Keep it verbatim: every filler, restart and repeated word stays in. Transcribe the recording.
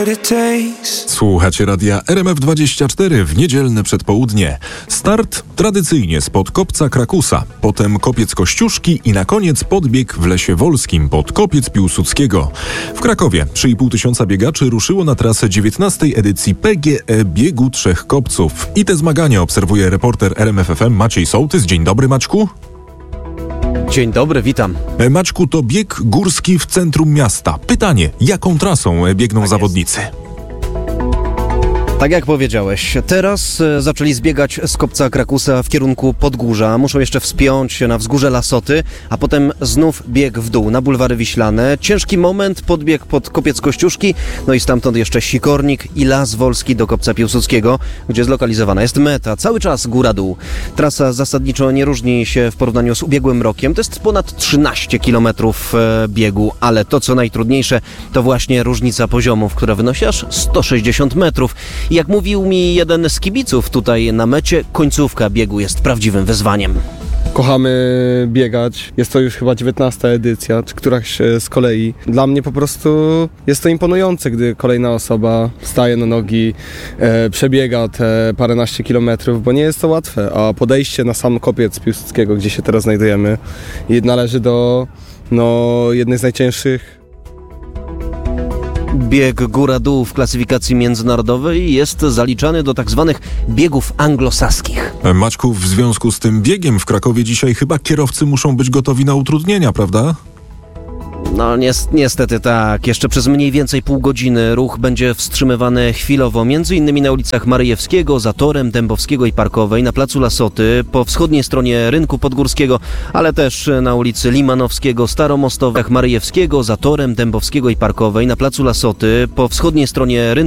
Słuchacie radia R M F dwadzieścia cztery w niedzielne przedpołudnie. Start tradycyjnie spod kopca Krakusa, potem kopiec Kościuszki i na koniec podbieg w Lesie Wolskim pod kopiec Piłsudskiego. W Krakowie trzy i pół tysiąca biegaczy ruszyło na trasę dziewiętnastej edycji P G E Biegu Trzech Kopców. I te zmagania obserwuje reporter R M F F M Maciej Sołtys. Dzień dobry, Maćku. Dzień dobry, witam. Maćku, to bieg górski w centrum miasta. Pytanie, jaką trasą biegną tak zawodnicy? Jest. Tak jak powiedziałeś, teraz e, zaczęli zbiegać z kopca Krakusa w kierunku Podgórza. Muszą jeszcze wspiąć się na wzgórze Lasoty, a potem znów bieg w dół na bulwary Wiślane. Ciężki moment, podbieg pod kopiec Kościuszki, no i stamtąd jeszcze Sikornik i Las Wolski do kopca Piłsudskiego, gdzie zlokalizowana jest meta. Cały czas góra-dół. Trasa zasadniczo nie różni się w porównaniu z ubiegłym rokiem. To jest ponad trzynaście kilometrów e, biegu, ale to co najtrudniejsze to właśnie różnica poziomów, która wynosi aż sto sześćdziesiąt metrów. I jak mówił mi jeden z kibiców tutaj na mecie, końcówka biegu jest prawdziwym wyzwaniem. Kochamy biegać. Jest to już chyba dziewiętnasta edycja, czy któraś z kolei. Dla mnie po prostu jest to imponujące, gdy kolejna osoba staje na nogi, e, przebiega te paręnaście kilometrów, bo nie jest to łatwe, a podejście na sam kopiec Piłsudskiego, gdzie się teraz znajdujemy, należy do no, jednej z najcięższych. Bieg góra-dół w klasyfikacji międzynarodowej jest zaliczany do tak zwanych biegów anglosaskich. Maćku, w związku z tym biegiem w Krakowie dzisiaj chyba kierowcy muszą być gotowi na utrudnienia, prawda? No niestety tak. Jeszcze przez mniej więcej pół godziny ruch będzie wstrzymywany chwilowo, między innymi na ulicach Maryjewskiego, Zatorem, Dębowskiego i Parkowej, na placu Lasoty, po wschodniej stronie Rynku Podgórskiego, ale też na ulicy Limanowskiego, Staromostowach, Maryjewskiego, Zatorem, Dębowskiego i Parkowej, na placu Lasoty, po wschodniej stronie Rynku